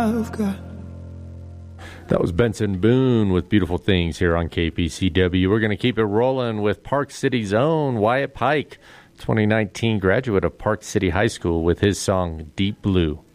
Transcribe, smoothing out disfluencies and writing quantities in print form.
I've got. That was Benson Boone with Beautiful Things here on KPCW. We're going to keep it rolling with Park City's own Wyatt Pike, 2019 graduate of Park City High School, with his song Deep Blue.